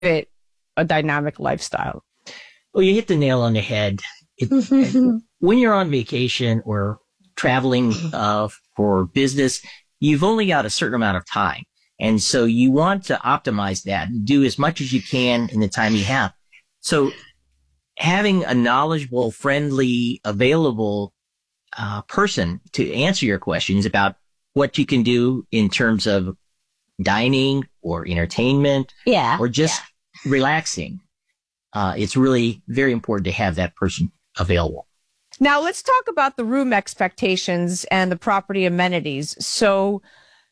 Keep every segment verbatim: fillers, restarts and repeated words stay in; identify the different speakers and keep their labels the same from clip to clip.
Speaker 1: it a dynamic lifestyle.
Speaker 2: Well, you hit the nail on the head. It, when you're on vacation or traveling uh, for business, you've only got a certain amount of time. And so you want to optimize that and do as much as you can in the time you have. So having a knowledgeable, friendly, available uh, person to answer your questions about what you can do in terms of dining or entertainment,
Speaker 3: yeah,
Speaker 2: or just
Speaker 3: yeah.
Speaker 2: relaxing, uh, it's really very important to have that person available.
Speaker 1: Now, let's talk about the room expectations and the property amenities. So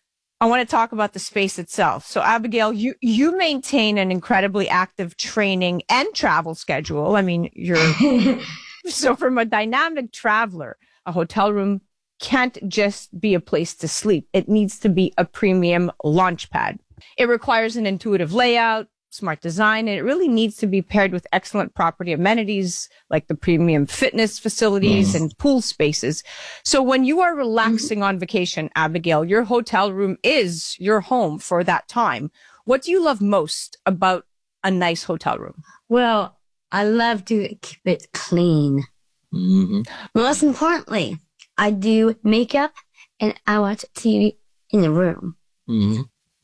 Speaker 1: I want to talk about the space itself. So, Abigail, you, you maintain an incredibly active training and travel schedule. I mean, you're so from a dynamic traveler, a hotel room can't just be a place to sleep. It needs to be a premium launch pad. It requires an intuitive layout, smart design, and it really needs to be paired with excellent property amenities like the premium fitness facilities mm. and pool spaces. So when you are relaxing mm-hmm. on vacation, Abigail, your hotel room is your home for that time. What do you love most about a nice hotel room?
Speaker 3: Well, I love to keep it clean.
Speaker 2: Mm-hmm.
Speaker 3: Most importantly, I do makeup and I watch T V in the room.
Speaker 2: Mm-hmm.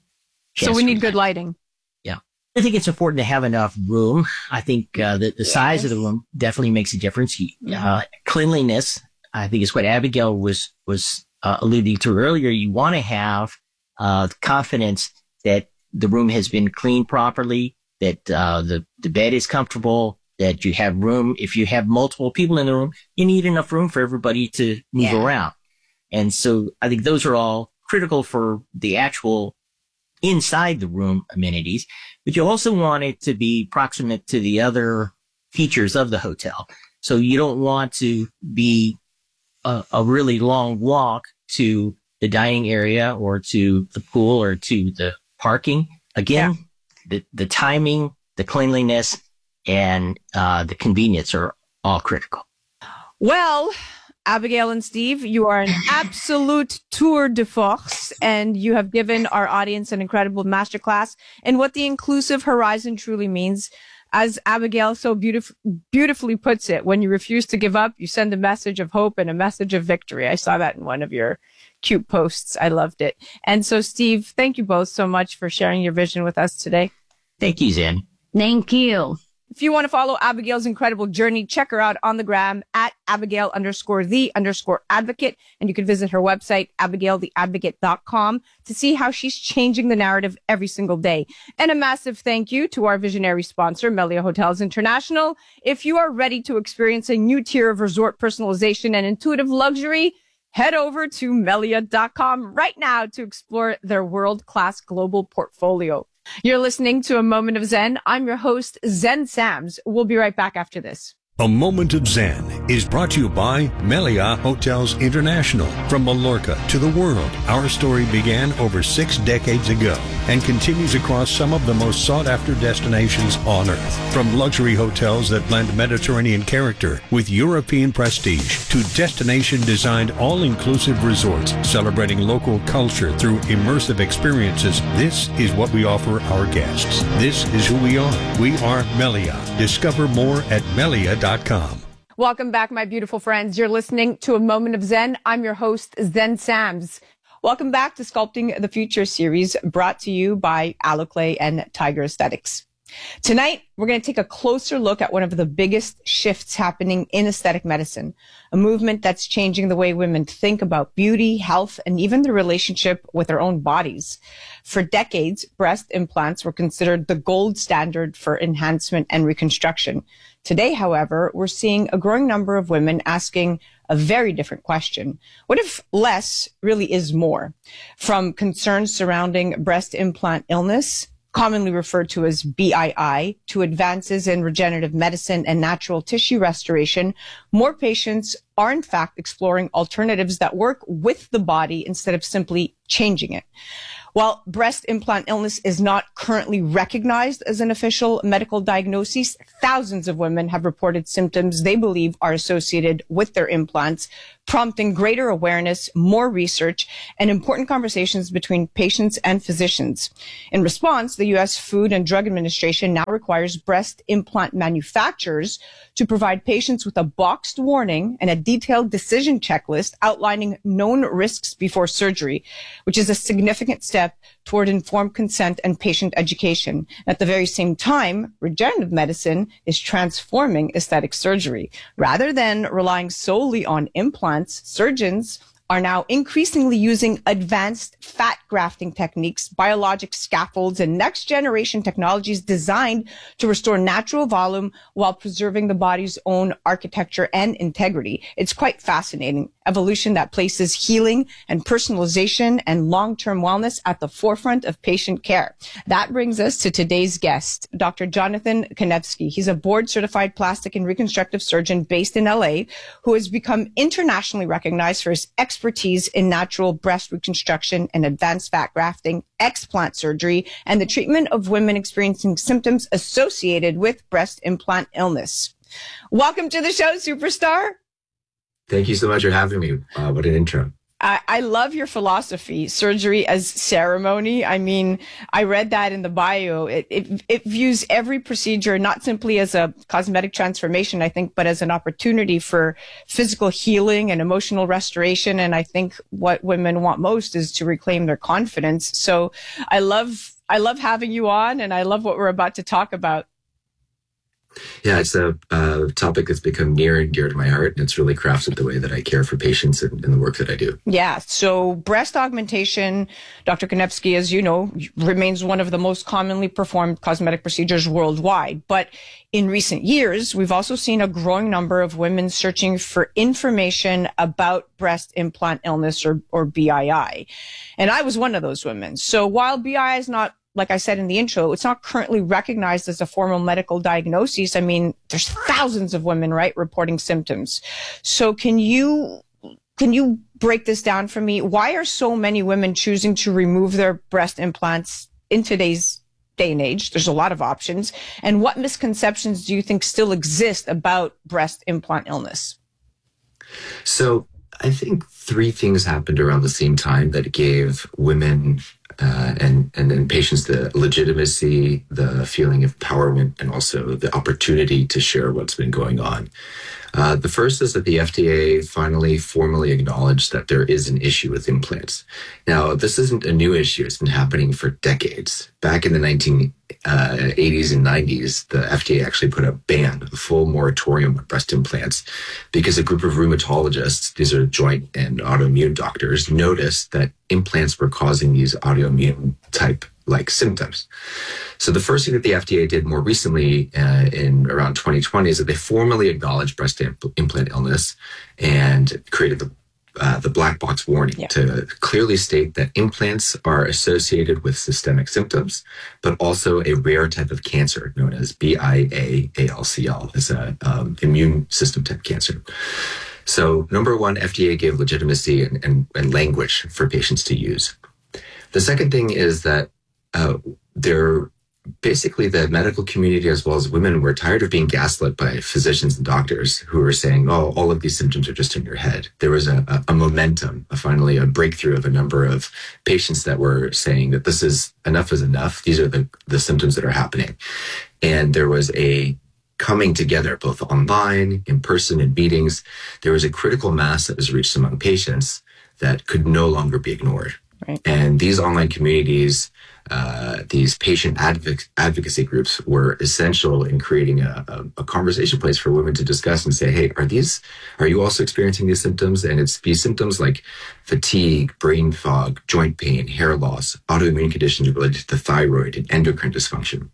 Speaker 1: So yes, we need good lighting.
Speaker 2: Yeah. I think it's important to have enough room. I think uh, the, the yes. size of the room definitely makes a difference. Uh, cleanliness, I think, is what Abigail was, was uh, alluding to earlier. You want to have uh, confidence that the room has been cleaned properly, that uh, the, the bed is comfortable, that you have room. If you have multiple people in the room, you need enough room for everybody to move yeah. around. And so I think those are all critical for the actual inside the room amenities, but you also want it to be proximate to the other features of the hotel. So you don't want to be a, a really long walk to the dining area or to the pool or to the parking. Again, yeah. the, the timing, the cleanliness, and uh, the convenience are all critical.
Speaker 1: Well, Abigail and Steve, you are an absolute tour de force, and you have given our audience an incredible masterclass in what the inclusive horizon truly means. As Abigail so beautif- beautifully puts it, when you refuse to give up, you send a message of hope and a message of victory. I saw that in one of your cute posts. I loved it. And so, Steve, thank you both so much for sharing your vision with us today.
Speaker 2: Thank you, Zen.
Speaker 3: Thank you.
Speaker 1: If you want to follow Abigail's incredible journey, check her out on the gram at Abigail underscore the underscore advocate. And you can visit her website, abigail the advocate dot com, to see how she's changing the narrative every single day. And a massive thank you to our visionary sponsor, Melia Hotels International. If you are ready to experience a new tier of resort personalization and intuitive luxury, head over to melia dot com right now to explore their world-class global portfolio. You're listening to A Moment of Zen. I'm your host, Zen Sams. We'll be right back after this.
Speaker 4: A Moment of Zen is brought to you by Melia Hotels International. From Mallorca to the world, our story began over six decades ago and continues across some of the most sought-after destinations on Earth. From luxury hotels that blend Mediterranean character with European prestige to destination-designed all-inclusive resorts celebrating local culture through immersive experiences, this is what we offer our guests. This is who we are. We are Melia. Discover more at melia dot com.
Speaker 1: Welcome back, my beautiful friends. You're listening to A Moment of Zen. I'm your host, Zen Sams. Welcome back to Sculpting the Future series, brought to you by Aloclay and Tiger Aesthetics. Tonight, we're going to take a closer look at one of the biggest shifts happening in aesthetic medicine, a movement that's changing the way women think about beauty, health, and even the relationship with their own bodies. For decades, breast implants were considered the gold standard for enhancement and reconstruction. Today, however, we're seeing a growing number of women asking a very different question. What if less really is more? From concerns surrounding breast implant illness, commonly referred to as B I I, to advances in regenerative medicine and natural tissue restoration, more patients are in fact exploring alternatives that work with the body instead of simply changing it. While breast implant illness is not currently recognized as an official medical diagnosis, thousands of women have reported symptoms they believe are associated with their implants, prompting greater awareness, more research, and important conversations between patients and physicians. In response, the U S Food and Drug Administration now requires breast implant manufacturers to provide patients with a boxed warning and a detailed decision checklist outlining known risks before surgery, which is a significant step toward informed consent and patient education. At the very same time, regenerative medicine is transforming aesthetic surgery. Rather than relying solely on implants, surgeons are now increasingly using advanced fat grafting techniques, biologic scaffolds, and next generation technologies designed to restore natural volume while preserving the body's own architecture and integrity. It's quite fascinating. Evolution that places healing and personalization and long-term wellness at the forefront of patient care. That brings us to today's guest, Doctor Jonathan Konevsky. He's a board-certified plastic and reconstructive surgeon based in L A who has become internationally recognized for his expertise in natural breast reconstruction and advanced fat grafting, explant surgery, and the treatment of women experiencing symptoms associated with breast implant illness. Welcome to the show, superstar.
Speaker 5: Thank you so much for having me. Uh, what an intro.
Speaker 1: I, I love your philosophy, surgery as ceremony. I mean, I read that in the bio. It, it, it views every procedure not simply as a cosmetic transformation, I think, but as an opportunity for physical healing and emotional restoration. And I think what women want most is to reclaim their confidence. So I love, I love having you on, and I love what we're about to talk about.
Speaker 5: Yeah, it's a uh, topic that's become near and dear to my heart, and it's really crafted the way that I care for patients and, and the work that I do.
Speaker 1: Yeah, so breast augmentation, Doctor Konevsky, as you know, remains one of the most commonly performed cosmetic procedures worldwide. But in recent years, we've also seen a growing number of women searching for information about breast implant illness, or, or B I I. And I was one of those women. So while B I I is not, like I said in the intro, it's not currently recognized as a formal medical diagnosis. I mean, there's thousands of women, right, reporting symptoms. So can you, can you break this down for me? Why are so many women choosing to remove their breast implants in today's day and age? There's a lot of options. And what misconceptions do you think still exist about breast implant illness?
Speaker 5: So I think three things happened around the same time that gave women Uh, and, and then patients the legitimacy, the feeling of empowerment, and also the opportunity to share what's been going on. Uh, the first is that the F D A finally formally acknowledged that there is an issue with implants. Now, this isn't a new issue. It's been happening for decades. Back in the nineteen eighties and nineties, the F D A actually put a ban, a full moratorium on breast implants, because a group of rheumatologists, these are joint and autoimmune doctors, noticed that implants were causing these autoimmune type like symptoms. So the first thing that the F D A did more recently uh, in around twenty twenty is that they formally acknowledged breast impl- implant illness and created the uh, the black box warning yeah. to clearly state that implants are associated with systemic symptoms, but also a rare type of cancer known as B I A A L C L, as a um, immune system type cancer. So number one, F D A gave legitimacy and, and, and language for patients to use. The second thing is that uh, they're basically the medical community as well as women were tired of being gaslit by physicians and doctors who were saying, oh, all of these symptoms are just in your head. There was a, a, a momentum, a, finally a breakthrough of a number of patients that were saying that this is enough is enough. These are the, the symptoms that are happening. And there was a coming together, both online, in person, in meetings. There was a critical mass that was reached among patients that could no longer be ignored. Right. And these online communities, uh, these patient advoc- advocacy groups were essential in creating a, a, a conversation place for women to discuss and say, hey, are these, are you also experiencing these symptoms? And it's these symptoms like fatigue, brain fog, joint pain, hair loss, autoimmune conditions related to the thyroid, and endocrine dysfunction.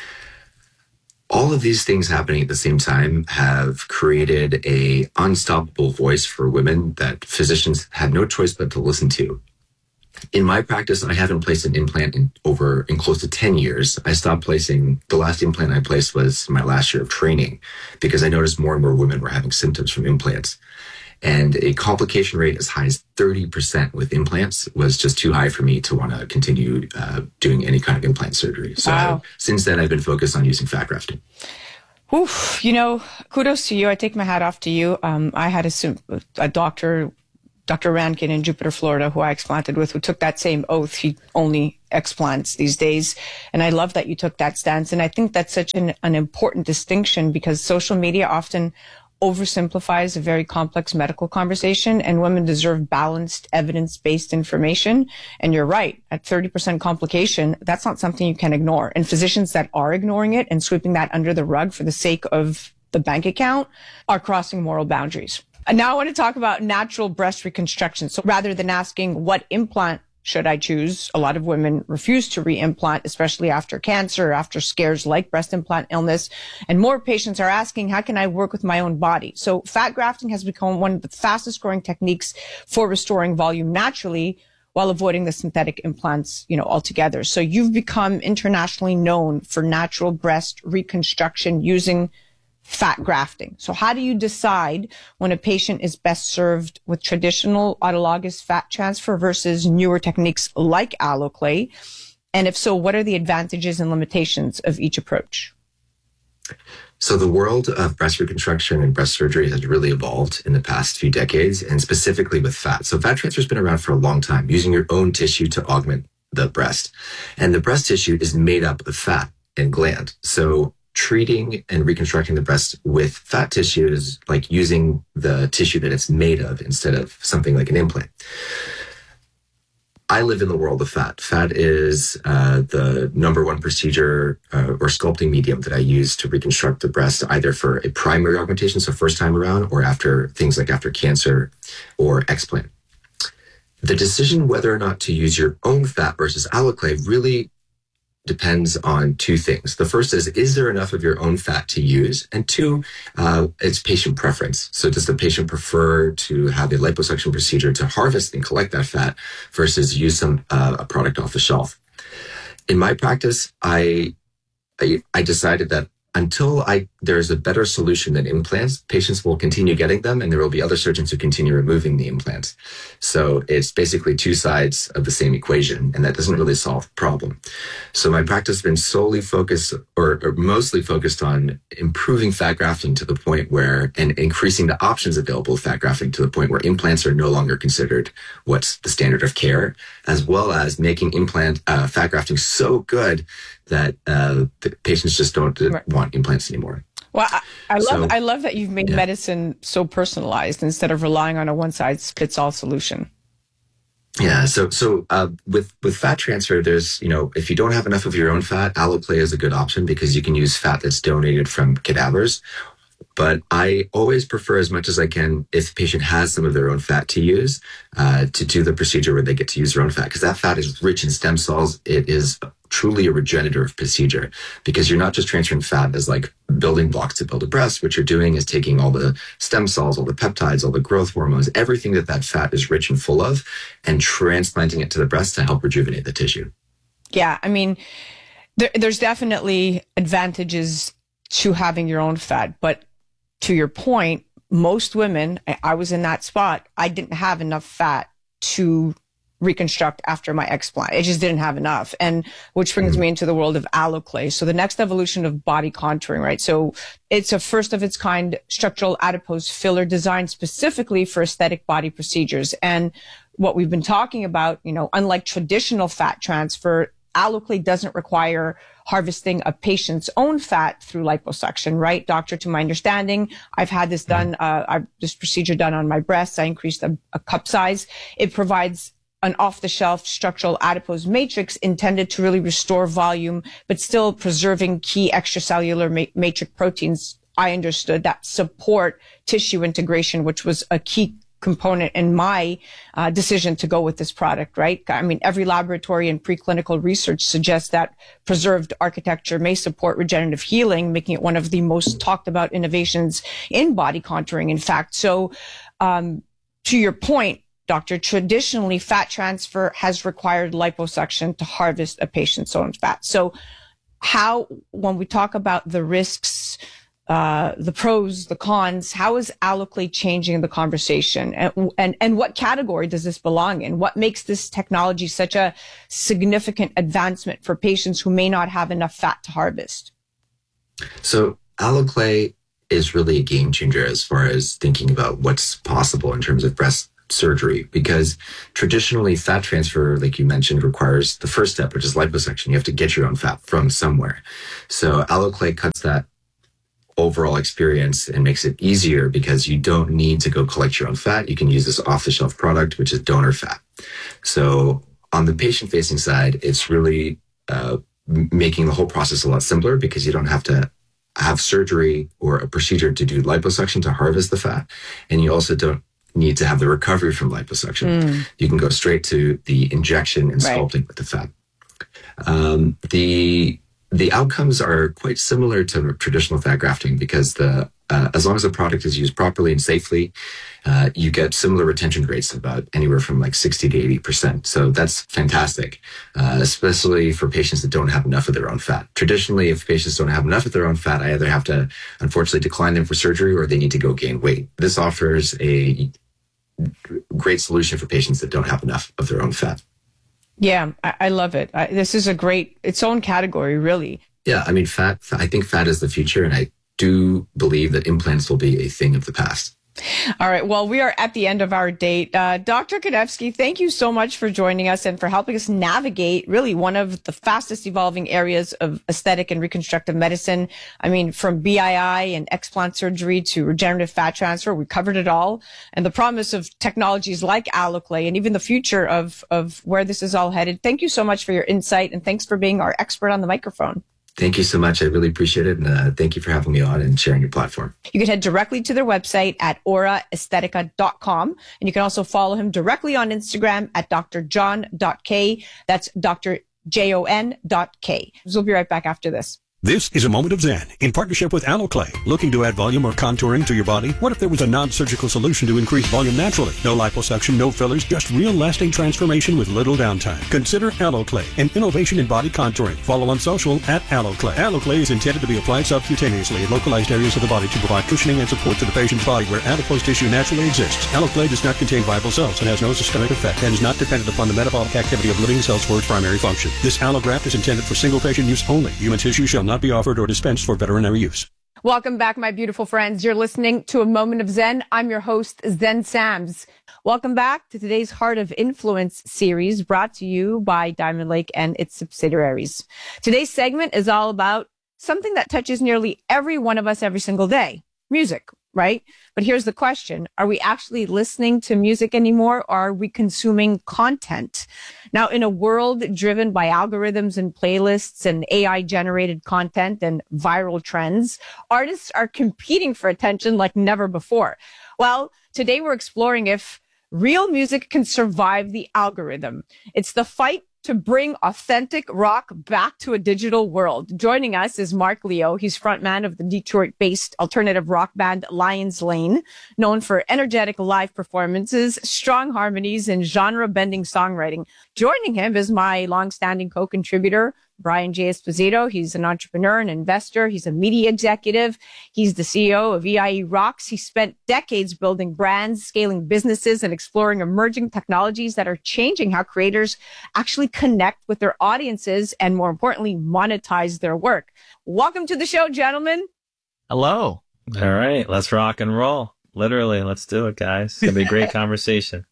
Speaker 5: All of these things happening at the same time have created a unstoppable voice for women that physicians had no choice but to listen to. In my practice, I haven't placed an implant in over in close to ten years. I stopped placing, the last implant I placed was my last year of training because I noticed more and more women were having symptoms from implants. And a complication rate as high as thirty percent with implants was just too high for me to want to continue uh, doing any kind of implant surgery. So
Speaker 1: wow.
Speaker 5: I, since then, I've been focused on using fat grafting.
Speaker 1: Oof, you know, kudos to you. I take my hat off to you. Um, I had a, a doctor, Doctor Rankin in Jupiter, Florida, who I explanted with, who took that same oath. He only explants these days. And I love that you took that stance. And I think that's such an, an important distinction, because social media often oversimplifies a very complex medical conversation, and women deserve balanced, evidence-based information. And you're right, at thirty percent complication, that's not something you can ignore. And physicians that are ignoring it and sweeping that under the rug for the sake of the bank account are crossing moral boundaries. And now I want to talk about natural breast reconstruction. So rather than asking what implant should I choose, a lot of women refuse to re-implant, especially after cancer, after scares like breast implant illness. And more patients are asking, how can I work with my own body? So fat grafting has become one of the fastest growing techniques for restoring volume naturally while avoiding the synthetic implants, you know, altogether. So you've become internationally known for natural breast reconstruction using fat grafting. So how do you decide when a patient is best served with traditional autologous fat transfer versus newer techniques like Alloclay? And if so, what are the advantages and limitations of each approach?
Speaker 5: So the world of breast reconstruction and breast surgery has really evolved in the past few decades, and specifically with fat. So fat transfer has been around for a long time, using your own tissue to augment the breast. And the breast tissue is made up of fat and gland. So treating and reconstructing the breast with fat tissue is like using the tissue that it's made of instead of something like an implant. I live in the world of fat. Fat is uh, the number one procedure uh, or sculpting medium that I use to reconstruct the breast, either for a primary augmentation, so first time around, or after things like after cancer or explant. The decision whether or not to use your own fat versus Alloclay really depends on two things. The first is, is there enough of your own fat to use? And two, uh, it's patient preference. So does the patient prefer to have a liposuction procedure to harvest and collect that fat versus use some uh, a product off the shelf? In my practice, I, I, I decided that until I there's a better solution than implants, patients will continue getting them, and there will be other surgeons who continue removing the implants. So it's basically two sides of the same equation, and that doesn't really solve the problem. So my practice has been solely focused, or, or mostly focused on improving fat grafting to the point where, and increasing the options available of fat grafting to the point where implants are no longer considered what's the standard of care, as well as making implant uh, fat grafting so good that uh, the patients just don't right. want implants anymore.
Speaker 1: Well, I, I love
Speaker 5: so,
Speaker 1: I love that you've made yeah. medicine so personalized instead of relying on a one-size-fits-all solution.
Speaker 5: Yeah. So so uh, with with fat transfer, there's you know if you don't have enough of your own fat, Alloclay is a good option because you can use fat that's donated from cadavers. But I always prefer, as much as I can, if the patient has some of their own fat to use, uh, to do the procedure where they get to use their own fat, because that fat is rich in stem cells. It is truly a regenerative procedure, because you're not just transferring fat as like building blocks to build a breast. What you're doing is taking all the stem cells, all the peptides, all the growth hormones, everything that that fat is rich and full of, and transplanting it to the breast to help rejuvenate the tissue.
Speaker 1: Yeah, I mean, there, there's definitely advantages to having your own fat, but to your point, most women, I was in that spot, I didn't have enough fat to reconstruct after my explant. It just didn't have enough. And which brings me into the world of Alloclay. So the next evolution of body contouring, right? So it's a first of its kind structural adipose filler designed specifically for aesthetic body procedures. And what we've been talking about, you know, unlike traditional fat transfer, Alloclay doesn't require harvesting a patient's own fat through liposuction, right, doctor? To my understanding, I've had this done, uh, I've this procedure done on my breasts. I increased a, a cup size. It provides an off-the-shelf structural adipose matrix intended to really restore volume, but still preserving key extracellular ma- matrix proteins, I understood, that support tissue integration, which was a key component in my uh, decision to go with this product, right? I mean, every laboratory and preclinical research suggests that preserved architecture may support regenerative healing, making it one of the most talked about innovations in body contouring, in fact. So um, to your point, doctor, traditionally fat transfer has required liposuction to harvest a patient's own fat. So how, when we talk about the risks uh, the pros, the cons. How is Aloclay changing the conversation? And, and, and what category does this belong in? What makes this technology such a significant advancement for patients who may not have enough fat to harvest?
Speaker 5: So Aloclay is really a game changer as far as thinking about what's possible in terms of breast surgery, because traditionally fat transfer, like you mentioned, requires the first step, which is liposuction. You have to get your own fat from somewhere. So Aloclay cuts that overall experience and makes it easier because you don't need to go collect your own fat. You can use this off-the-shelf product, which is donor fat. So on the patient-facing side, it's really uh, making the whole process a lot simpler because you don't have to have surgery or a procedure to do liposuction to harvest the fat. And you also don't need to have the recovery from liposuction. Mm. You can go straight to the injection and sculpting right. with the fat. Um, the the outcomes are quite similar to traditional fat grafting because the uh, as long as the product is used properly and safely, uh, you get similar retention rates, about anywhere from like sixty to eighty percent. So that's fantastic, uh, especially for patients that don't have enough of their own fat. Traditionally, if patients don't have enough of their own fat, I either have to unfortunately decline them for surgery or they need to go gain weight. This offers a great solution for patients that don't have enough of their own fat.
Speaker 1: Yeah, I, I love it. I, this is a great, its own category, really.
Speaker 5: Yeah, I mean, fat, I think fat is the future, and I do believe that implants will be a thing of the past.
Speaker 1: All right. Well, we are at the end of our date. Uh, Doctor Konevsky, thank you so much for joining us and for helping us navigate really one of the fastest evolving areas of aesthetic and reconstructive medicine. I mean, from B I I and explant surgery to regenerative fat transfer, we covered it all. And the promise of technologies like Aloclay and even the future of, of where this is all headed. Thank you so much for your insight, and thanks for being our expert on the microphone.
Speaker 5: Thank you so much. I really appreciate it. And uh, thank you for having me on and sharing your platform.
Speaker 1: You can head directly to their website at aura aesthetica dot com. And you can also follow him directly on Instagram at D R Jon dot K. That's Doctor J O N dot K. We'll be right back after this.
Speaker 4: This is a Moment of Zen in partnership with Aloclay. Looking to add volume or contouring to your body? What if there was a non-surgical solution to increase volume naturally? No liposuction, no fillers, just real lasting transformation with little downtime. Consider Aloclay, an innovation in body contouring. Follow on social at Aloclay. Aloclay is intended to be applied subcutaneously in localized areas of the body to provide cushioning and support to the patient's body where adipose tissue naturally exists. Aloclay does not contain viable cells and has no systemic effect and is not dependent upon the metabolic activity of living cells for its primary function. This allograft is intended for single patient use only. Human tissue shall not not be offered or dispensed for veterinary use.
Speaker 1: Welcome back, my beautiful friends. You're listening to A Moment of Zen. I'm your host, Zen Sams. Welcome back to today's Heart of Influence series brought to you by Diamond Lake and its subsidiaries. Today's segment is all about something that touches nearly every one of us every single day, music, right? But here's the question. Are we actually listening to music anymore, or are we consuming content? Now, in a world driven by algorithms and playlists and A I-generated content and viral trends, artists are competing for attention like never before. Well, today we're exploring if real music can survive the algorithm. It's the fight to bring authentic rock back to a digital world. Joining us is Mark Leo. He's frontman of the Detroit-based alternative rock band Lions Lane, known for energetic live performances, strong harmonies, and genre-bending songwriting. Joining him is my longstanding co-contributor, Brian J. Esposito. He's an entrepreneur and investor. He's a media executive. He's the C E O of E I E Rocks. He spent decades building brands, scaling businesses, and exploring emerging technologies that are changing how creators actually connect with their audiences and, more importantly, monetize their work. Welcome to the show, gentlemen.
Speaker 2: Hello.
Speaker 6: All right, let's rock and roll. Literally, let's do it, guys. It's going to be a great conversation.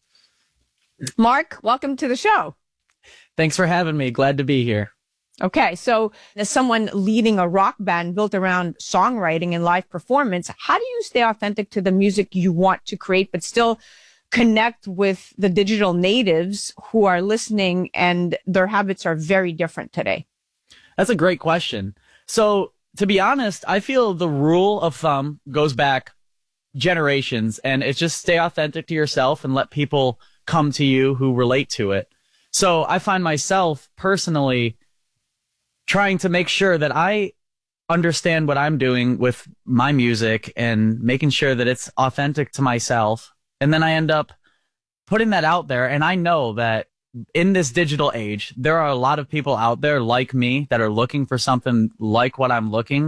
Speaker 1: Mark, welcome to the show.
Speaker 7: Thanks for having me. Glad to be here.
Speaker 1: Okay, so as someone leading a rock band built around songwriting and live performance, how do you stay authentic to the music you want to create, but still connect with the digital natives who are listening and their habits are very different today?
Speaker 7: That's a great question. So to be honest, I feel the rule of thumb goes back generations, and it's just stay authentic to yourself and let people come to you who relate to it. So I find myself personally trying to make sure that I understand what I'm doing with my music and making sure that it's authentic to myself. And then I end up putting that out there. And I know that in this digital age, there are a lot of people out there like me that are looking for something like what I'm looking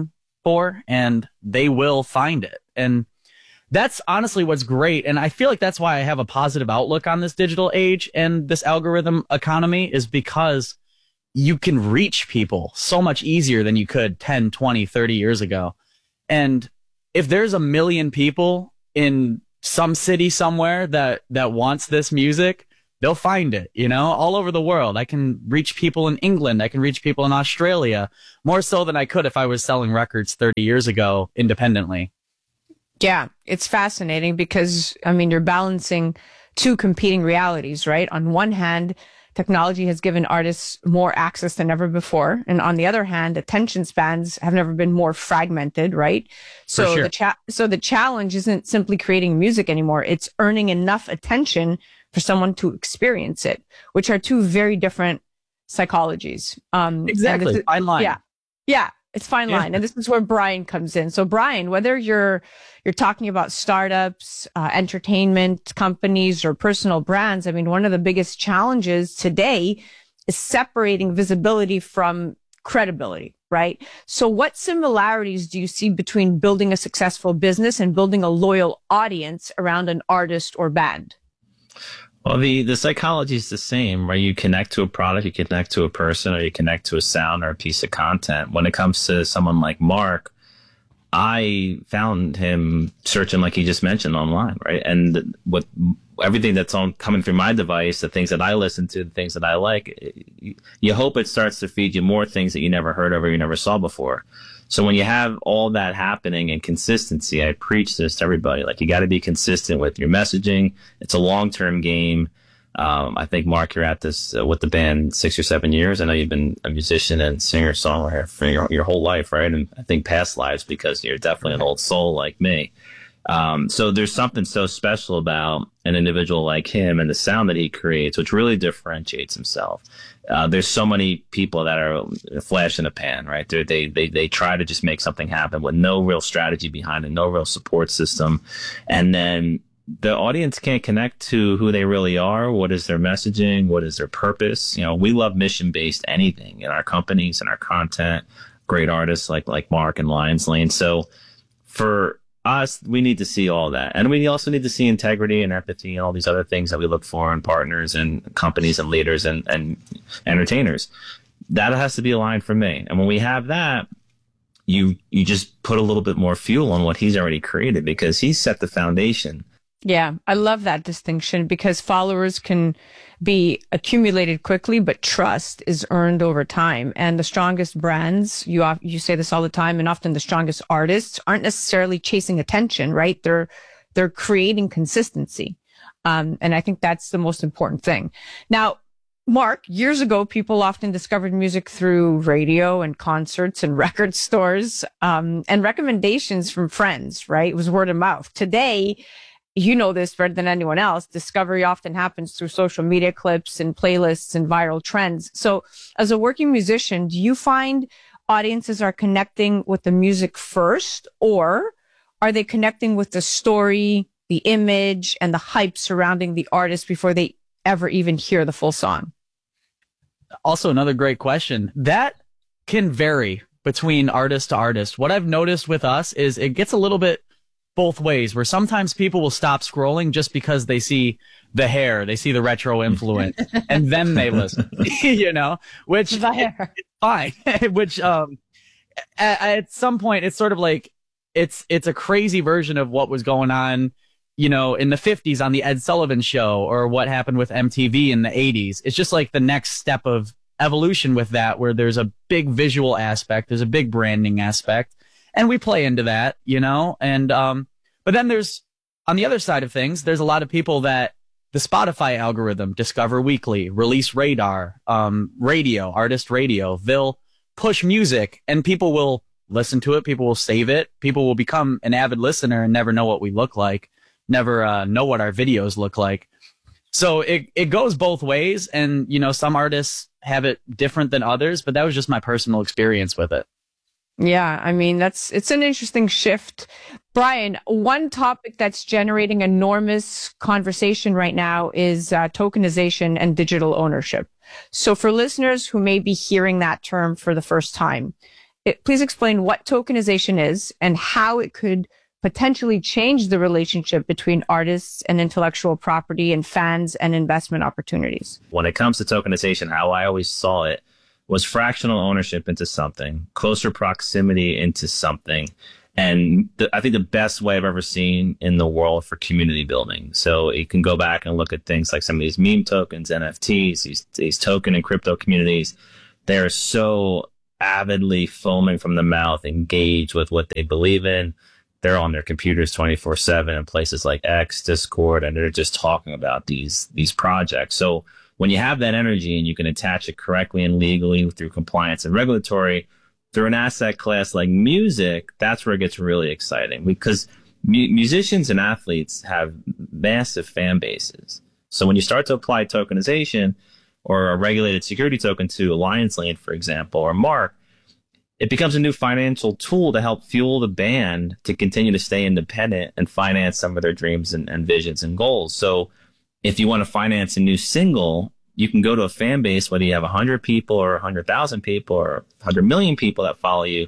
Speaker 7: for, and they will find it. And that's honestly what's great. And I feel like that's why I have a positive outlook on this digital age and this algorithm economy, is because you can reach people so much easier than you could ten, twenty, thirty years ago. And if there's a million people in some city somewhere that, that wants this music, they'll find it, you know, all over the world. I can reach people in England. I can reach people in Australia more so than I could if I was selling records thirty years ago independently.
Speaker 1: Yeah, it's fascinating because, I mean, you're balancing two competing realities, right? On one hand, technology has given artists more access than ever before. And on the other hand, attention spans have never been more fragmented, right? So,
Speaker 7: For sure.
Speaker 1: the cha- so the challenge isn't simply creating music anymore. It's earning enough attention for someone to experience it, which are two very different psychologies. Um,
Speaker 7: Exactly.
Speaker 1: and this is-
Speaker 7: Fine line.
Speaker 1: Yeah. Yeah. It's fine
Speaker 7: Yeah.
Speaker 1: line. And this is where Brian comes in. So Brian, whether you're, you're talking about startups, uh, entertainment companies, or personal brands, I mean, one of the biggest challenges today is separating visibility from credibility, right? So what similarities do you see between building a successful business and building a loyal audience around an artist or band?
Speaker 6: Well, the, the psychology is the same, right? You connect to a product, you connect to a person, or you connect to a sound or a piece of content. When it comes to someone like Mark, I found him searching, like he just mentioned, online, right? And what everything that's on coming through my device, the things that I listen to, the things that I like, you, you hope it starts to feed you more things that you never heard of or you never saw before. So when you have all that happening and consistency, I preach this to everybody. Like, you got to be consistent with your messaging. It's a long-term game. Um, I think, Mark, you're at this uh, with the band six or seven years. I know you've been a musician and singer songwriter for your, your whole life, right? And I think past lives, because you're definitely an old soul like me. Um, so there's something so special about an individual like him and the sound that he creates, which really differentiates himself. Uh, there's so many people that are a flash in a pan, right? They're, they they they try to just make something happen with no real strategy behind it, no real support system, and then the audience can't connect to who they really are. What is their messaging? What is their purpose? You know, we love mission-based anything in our companies and our content. Great artists like like Mark and Lions Lane. So for us, we need to see all that. And we also need to see integrity and empathy and all these other things that we look for in partners and companies and leaders and, and entertainers. That has to be aligned for me. And when we have that, you you just put a little bit more fuel on what he's already created, because he's set the foundation.
Speaker 1: Yeah, I love that distinction, because followers can be accumulated quickly, but trust is earned over time. And the strongest brands, you you say this all the time, and often the strongest artists aren't necessarily chasing attention, right? They're they're creating consistency, um, and I think that's the most important thing. Now, Mark, years ago, people often discovered music through radio and concerts and record stores, um, and recommendations from friends, right? It was word of mouth. Today, you know this better than anyone else, discovery often happens through social media clips and playlists and viral trends. So as a working musician, do you find audiences are connecting with the music first, or are they connecting with the story, the image, and the hype surrounding the artist before they ever even hear the full song?
Speaker 7: Also, another great question. That can vary between artist to artist. What I've noticed with us is it gets a little bit both ways, where sometimes people will stop scrolling just because they see the hair, they see the retro influence, and then they listen, you know, which is fine. Which, um, at, at some point, it's sort of like, it's, it's a crazy version of what was going on, you know, in the fifties on the Ed Sullivan Show, or what happened with M T V in the eighties. It's just like the next step of evolution with that, where there's a big visual aspect, there's a big branding aspect. And we play into that, you know, and, um, but then there's, on the other side of things, there's a lot of people that the Spotify algorithm, Discover Weekly, Release Radar, um, radio, artist radio, they'll push music and people will listen to it. People will save it. People will become an avid listener and never know what we look like, never, uh, know what our videos look like. So it, it goes both ways. And, you know, some artists have it different than others, but that was just my personal experience with it.
Speaker 1: Yeah, I mean, that's, it's an interesting shift. Brian, one topic that's generating enormous conversation right now is uh, tokenization and digital ownership. So for listeners who may be hearing that term for the first time, It, please explain what tokenization is and how it could potentially change the relationship between artists and intellectual property and fans and investment opportunities.
Speaker 6: When it comes to tokenization, how I always saw it was fractional ownership into something, closer proximity into something. And the, I think the best way I've ever seen in the world for community building. So you can go back and look at things like some of these meme tokens, N F Ts, these, these token and crypto communities. They're so avidly foaming from the mouth, engaged with what they believe in. They're on their computers twenty-four seven in places like X, Discord, and they're just talking about these these projects. So when you have that energy and you can attach it correctly and legally through compliance and regulatory, through an asset class like music, that's where it gets really exciting, because mu- musicians and athletes have massive fan bases. So when you start to apply tokenization or a regulated security token to Alliance Lane, for example, or Mark, it becomes a new financial tool to help fuel the band to continue to stay independent and finance some of their dreams and, and visions and goals. So if you want to finance a new single, you can go to a fan base, whether you have one hundred people or one hundred thousand people or one hundred million people that follow you.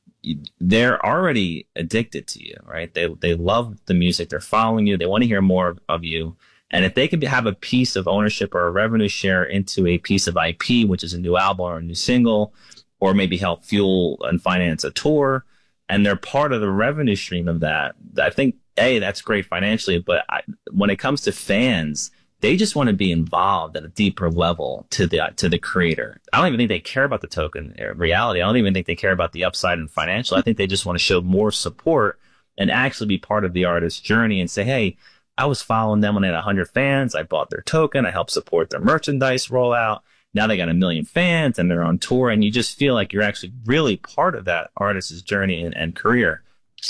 Speaker 6: They're already addicted to you, right? They they love the music. They're following you. They want to hear more of you. And if they can have a piece of ownership or a revenue share into a piece of I P, which is a new album or a new single, or maybe help fuel and finance a tour, and they're part of the revenue stream of that, I think, A, that's great financially, but I, when it comes to fans, they just want to be involved at a deeper level to the to the creator. I don't even think they care about the token reality. I don't even think they care about the upside and financial. I think they just want to show more support and actually be part of the artist's journey and say, hey, I was following them when they had one hundred fans. I bought their token. I helped support their merchandise rollout. Now they got a million fans and they're on tour, and you just feel like you're actually really part of that artist's journey and, and career.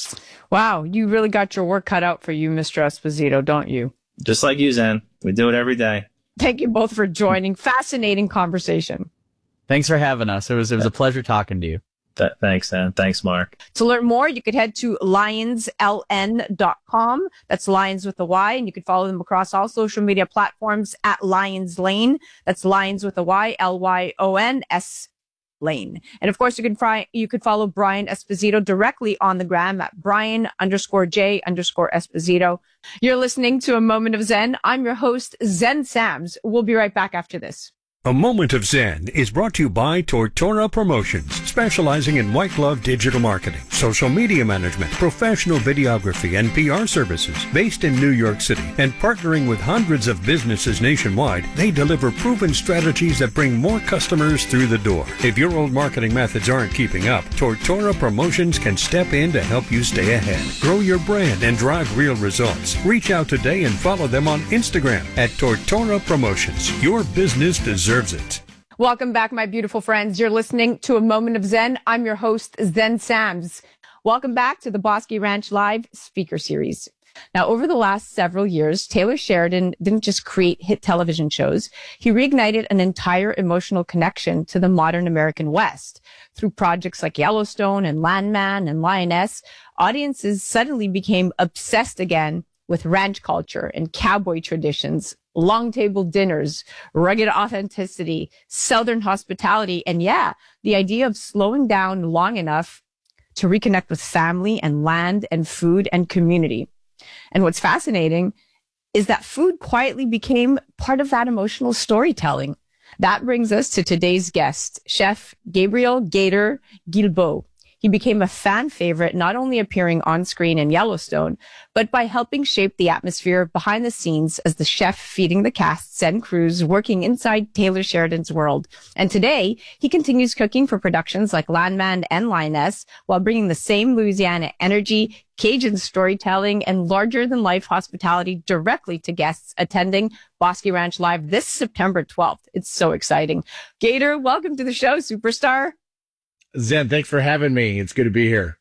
Speaker 1: Wow, you really got your work cut out for you, Mister Esposito, don't you?
Speaker 6: Just like you, Zen. We do it every day.
Speaker 1: Thank you both for joining. Fascinating conversation.
Speaker 7: Thanks for having us. It was it was a pleasure talking to you.
Speaker 6: Th- thanks, Zen. Thanks, Mark.
Speaker 1: To learn more, you could head to lions l n dot com. That's Lions with a Y. And you can follow them across all social media platforms at Lions Lane. That's Lions with a Y, L Y O N S Lane. And of course, you can fry, you could follow Brian Esposito directly on the gram at Brian underscore J underscore Esposito. You're listening to A Moment of Zen. I'm your host, Zen Sams. We'll be right back after this.
Speaker 4: A Moment of Zen is brought to you by Tortora Promotions, specializing in white glove digital marketing, social media management, professional videography, and P R services. Based in New York City and partnering with hundreds of businesses nationwide, they deliver proven strategies that bring more customers through the door. If your old marketing methods aren't keeping up, Tortora Promotions can step in to help you stay ahead. Grow your brand and drive real results. Reach out today and follow them on Instagram at Tortora Promotions. Your business deserves it.
Speaker 1: Welcome back, my beautiful friends. You're listening to A Moment of Zen. I'm your host, Zen Sams. Welcome back to the Bosque Ranch Live Speaker Series. Now, over the last several years, Taylor Sheridan didn't just create hit television shows. He reignited an entire emotional connection to the modern American West. Through projects like Yellowstone and Landman and Lioness, audiences suddenly became obsessed again with ranch culture and cowboy traditions, long table dinners, rugged authenticity, Southern hospitality, and yeah, the idea of slowing down long enough to reconnect with family and land and food and community. And what's fascinating is that food quietly became part of that emotional storytelling. That brings us to today's guest, Chef Gabriel Gator Guilbeault. He became a fan favorite, not only appearing on screen in Yellowstone, but by helping shape the atmosphere behind the scenes as the chef feeding the casts and crews working inside Taylor Sheridan's world. And today, he continues cooking for productions like Landman and Lioness while bringing the same Louisiana energy, Cajun storytelling, and larger-than-life hospitality directly to guests attending Bosque Ranch Live this September twelfth. It's so exciting. Gator, welcome to the show, superstar.
Speaker 8: Zen, thanks for having me. It's good to be here.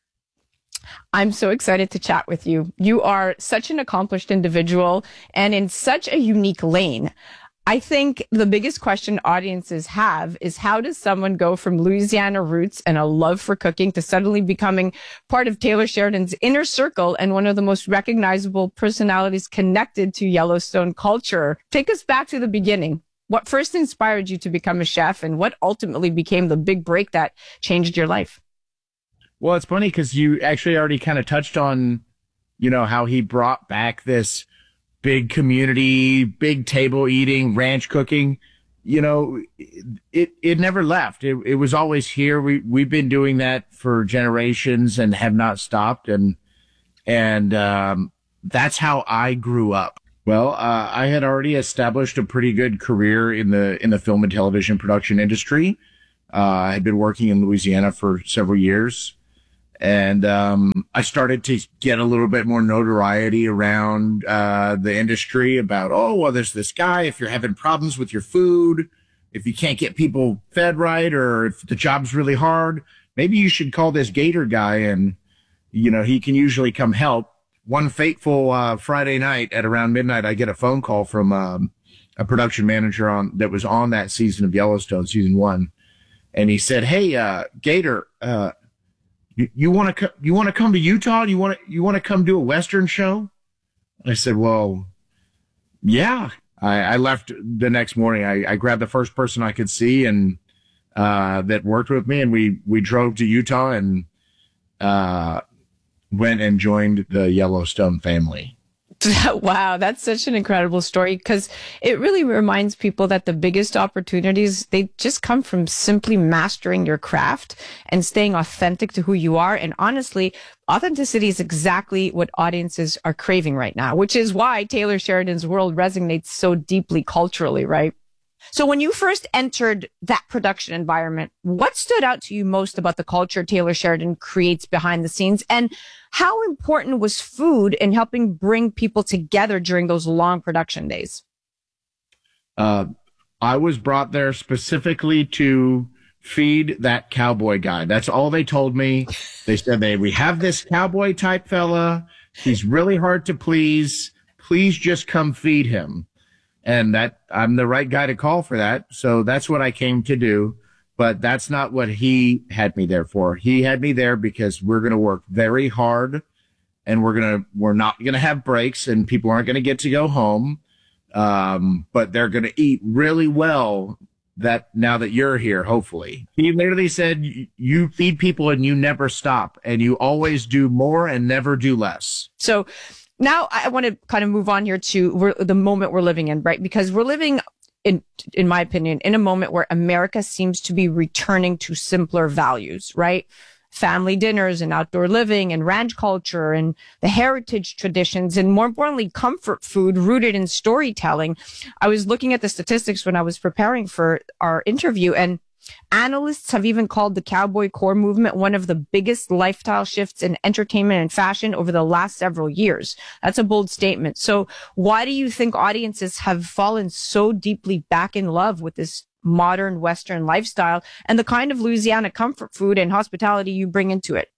Speaker 1: I'm so excited to chat with you. You are such an accomplished individual and in such a unique lane. I think the biggest question audiences have is, how does someone go from Louisiana roots and a love for cooking to suddenly becoming part of Taylor Sheridan's inner circle and one of the most recognizable personalities connected to Yellowstone culture? Take us back to the beginning. What first inspired you to become a chef, and what ultimately became the big break that changed your life?
Speaker 8: Well, it's funny because you actually already kind of touched on, you know, how he brought back this big community, big table eating, ranch cooking. You know, it, it never left. It, it was always here. We, we've been doing that for generations and have not stopped. And, and, um, that's how I grew up. Well, uh, I had already established a pretty good career in the, in the film and television production industry. Uh, I had been working in Louisiana for several years. And, um, I started to get a little bit more notoriety around, uh, the industry about, oh, well, there's this guy. If you're having problems with your food, if you can't get people fed right, or if the job's really hard, maybe you should call this Gator guy and, you know, he can usually come help. One fateful, uh, Friday night at around midnight, I get a phone call from, um, a production manager on, that was on that season of Yellowstone, season one. And he said, hey, uh, Gator, uh, You, you want to you want to come to Utah? You want to you want to come do a Western show? I said, well, yeah. I, I left the next morning. I, I grabbed the first person I could see and uh, that worked with me, and we we drove to Utah and uh, went and joined the Yellowstone family.
Speaker 1: Wow, that's such an incredible story, because it really reminds people that the biggest opportunities, they just come from simply mastering your craft and staying authentic to who you are. And honestly, authenticity is exactly what audiences are craving right now, which is why Taylor Sheridan's world resonates so deeply culturally, right? So when you first entered that production environment, what stood out to you most about the culture Taylor Sheridan creates behind the scenes? And how important was food in helping bring people together during those long production days?
Speaker 8: Uh, I was brought there specifically to feed that cowboy guy. That's all they told me. They said, they, we have this cowboy type fella. He's really hard to please. Please just come feed him. And that I'm the right guy to call for that. So that's what I came to do. But that's not what he had me there for. He had me there because we're going to work very hard, and we're going to, we're not going to have breaks, and people aren't going to get to go home. Um, but they're going to eat really well that now that you're here, hopefully. He literally said, you feed people and you never stop, and you always do more and never do less.
Speaker 1: So now I want to kind of move on here to we're, the moment we're living in, right? Because we're living in, in my opinion, in a moment where America seems to be returning to simpler values, right? Family dinners and outdoor living and ranch culture and the heritage traditions, and more importantly, comfort food rooted in storytelling. I was looking at the statistics when I was preparing for our interview, and analysts have even called the cowboy core movement one of the biggest lifestyle shifts in entertainment and fashion over the last several years. That's a bold statement. So why do you think audiences have fallen so deeply back in love with this modern Western lifestyle and the kind of Louisiana comfort food and hospitality you bring into it?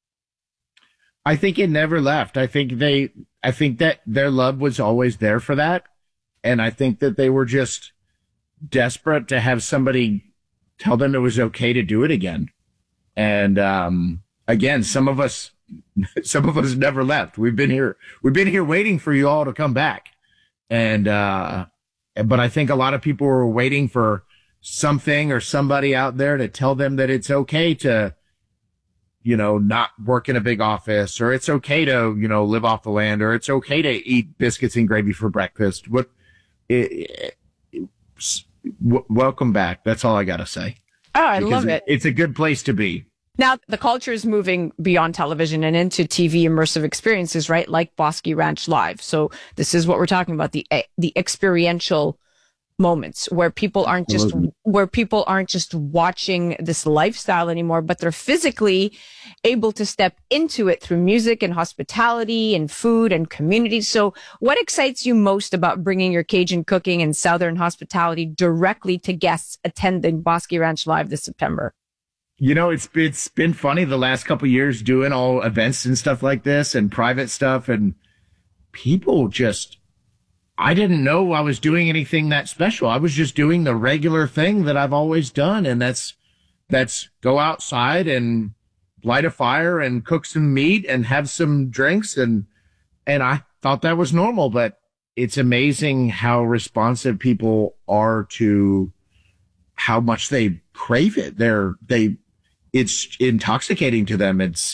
Speaker 8: I think it never left. I think they, I think that their love was always there for that. And I think that they were just desperate to have somebody tell them it was okay to do it again. And, um, again, some of us, some of us never left. We've been here, we've been here waiting for you all to come back. And, uh, but I think a lot of people were waiting for something or somebody out there to tell them that it's okay to, you know, not work in a big office, or it's okay to, you know, live off the land, or it's okay to eat biscuits and gravy for breakfast. What, it, it, w- welcome back. That's all I got to say.
Speaker 1: Oh, I
Speaker 8: because
Speaker 1: love it.
Speaker 8: It's a good place to be.
Speaker 1: Now, the culture is moving beyond television and into T V immersive experiences, right? Like Bosque Ranch Live. So this is what we're talking about, the the experiential moments where people aren't just where people aren't just watching this lifestyle anymore, but they're physically able to step into it through music and hospitality and food and community. So what excites you most about bringing your Cajun cooking and Southern hospitality directly to guests attending Bosque Ranch Live this September?
Speaker 8: You know, it's it's been funny the last couple of years doing all events and stuff like this and private stuff, and people just, I didn't know I was doing anything that special. I was just doing the regular thing that I've always done. And that's, that's go outside and light a fire and cook some meat and have some drinks. And, and I thought that was normal, but it's amazing how responsive people are to how much they crave it. They're, they, it's intoxicating to them. It's,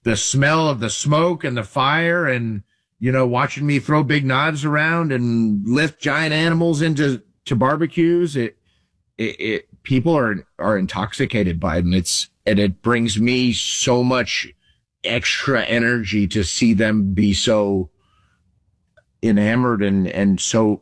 Speaker 8: the smell of the smoke and the fire and, you know, watching me throw big knives around and lift giant animals into to barbecues. It, it, it people are, are intoxicated by it. And it's, and it brings me so much extra energy to see them be so enamored and, and so,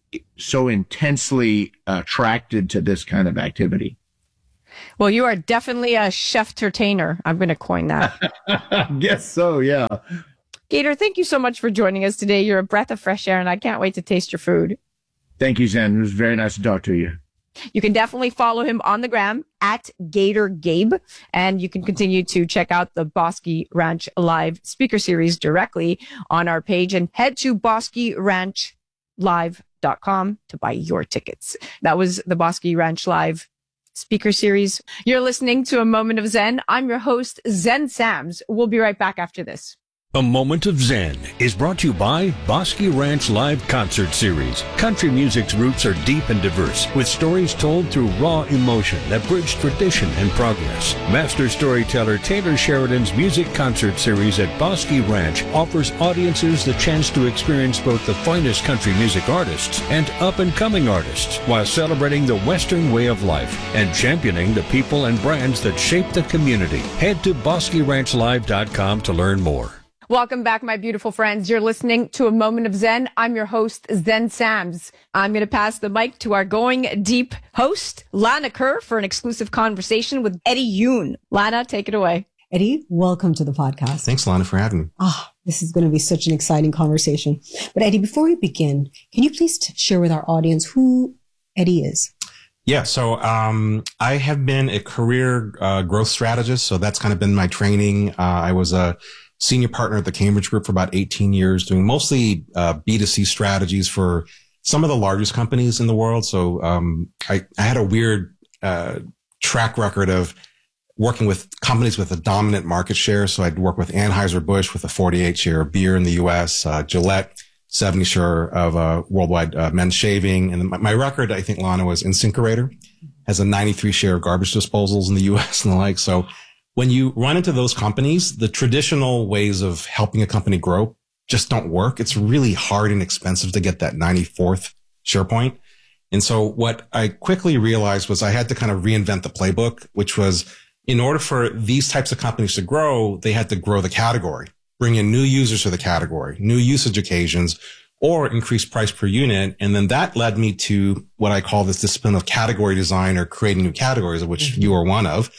Speaker 8: so intensely attracted to this kind of activity.
Speaker 1: Well, you are definitely a chef-tertainer. I'm going to coin that.
Speaker 8: Guess so, yeah.
Speaker 1: Gator, thank you so much for joining us today. You're a breath of fresh air, and I can't wait to taste your food.
Speaker 8: Thank you, Zen. It was very nice to talk to you.
Speaker 1: You can definitely follow him on the gram at Gator Gabe, and you can continue to check out the Bosky Ranch Live speaker series directly on our page, and head to bosky ranch live dot com to buy your tickets. That was the Bosky Ranch Live speaker series. You're listening to A Moment of Zen. I'm your host, Zen Sams. We'll be right back after this.
Speaker 4: A Moment of Zen is brought to you by Bosky Ranch Live Concert Series. Country music's roots are deep and diverse, with stories told through raw emotion that bridge tradition and progress. Master storyteller Taylor Sheridan's Music Concert Series at Bosky Ranch offers audiences the chance to experience both the finest country music artists and up-and-coming artists, while celebrating the Western way of life and championing the people and brands that shape the community. Head to bosky ranch live dot com to learn more.
Speaker 1: Welcome back, my beautiful friends. You're listening to A Moment of Zen. I'm your host, Zen Sams. I'm going to pass the mic to our Going Deep host, Lana Kerr, for an exclusive conversation with Eddie Yoon. Lana, take it away.
Speaker 9: Eddie, welcome to the podcast.
Speaker 10: Thanks, Lana, for having me.
Speaker 9: Ah, this is going to be such an exciting conversation. But Eddie, before we begin, can you please t- share with our audience who Eddie is?
Speaker 10: Yeah, so um, I have been a career uh, growth strategist. So that's kind of been my training. Uh, I was a senior partner at the Cambridge Group for about eighteen years, doing mostly uh, B two C strategies for some of the largest companies in the world. So um, I, I had a weird uh, track record of working with companies with a dominant market share. So I'd work with Anheuser-Busch with a forty-eight share of beer in the U S, uh, Gillette, seventy share of uh, worldwide uh, men's shaving. And my, my record, I think, Lana, was InSinkErator, has a ninety-three share of garbage disposals in the U S and the like. So when you run into those companies, the traditional ways of helping a company grow just don't work. It's really hard and expensive to get that ninety-fourth share point. And so what I quickly realized was I had to kind of reinvent the playbook, which was in order for these types of companies to grow, they had to grow the category, bring in new users to the category, new usage occasions, or increase price per unit. And then that led me to what I call this discipline of category design, or creating new categories, of which mm-hmm. you are one of.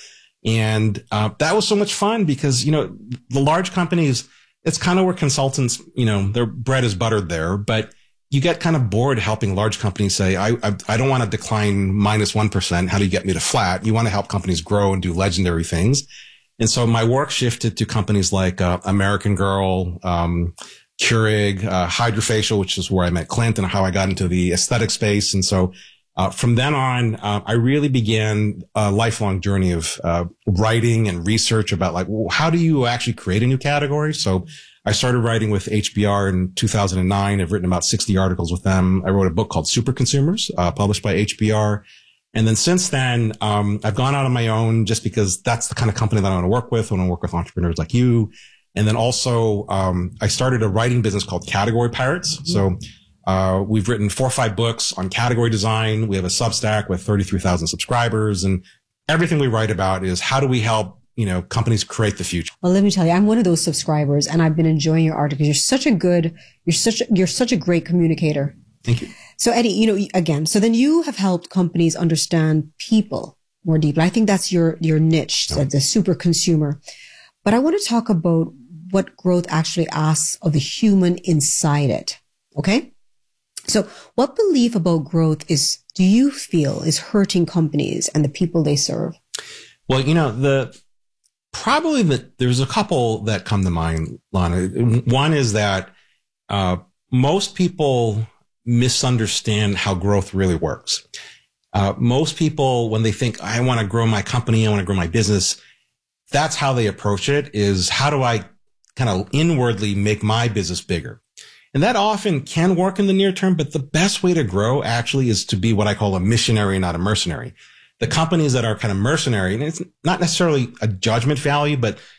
Speaker 10: And uh, that was so much fun because, you know, the large companies, it's kind of where consultants, you know, their bread is buttered there, but you get kind of bored helping large companies say, I, I, I don't want to decline minus one percent. How do you get me to flat? You want to help companies grow and do legendary things. And so my work shifted to companies like uh, American Girl, um, Keurig, uh, Hydrofacial, which is where I met Clint and how I got into the aesthetic space. And so Uh, from then on, uh, I really began a lifelong journey of uh, writing and research about like, well, how do you actually create a new category? So I started writing with H B R in two thousand nine. I've written about sixty articles with them. I wrote a book called Super Consumers, uh, published by H B R. And then since then, um, I've gone out on my own just because that's the kind of company that I want to work with. I want to work with entrepreneurs like you. And then also, um, I started a writing business called Category Pirates. Mm-hmm. So Uh, we've written four or five books on category design. We have a Substack with thirty-three thousand subscribers, and everything we write about is how do we help, you know, companies create the future.
Speaker 9: Well, let me tell you, I'm one of those subscribers, and I've been enjoying your articles. You're such a good, you're such, a, you're such a great communicator.
Speaker 10: Thank you.
Speaker 9: So Eddie, you know, again, so then you have helped companies understand people more deeply. I think that's your, your niche, no. the super consumer. But I want to talk about what growth actually asks of the human inside it. Okay? So what belief about growth is, do you feel is hurting companies and the people they serve?
Speaker 10: Well, you know, the, probably the, there's a couple that come to mind, Lana. One is that, uh, most people misunderstand how growth really works. Uh, most people, when they think, I want to grow my company, I want to grow my business, that's how they approach it, is how do I kind of inwardly make my business bigger? And that often can work in the near term, but the best way to grow actually is to be what I call a missionary, not a mercenary. The companies that are kind of mercenary, and it's not necessarily a judgment value, but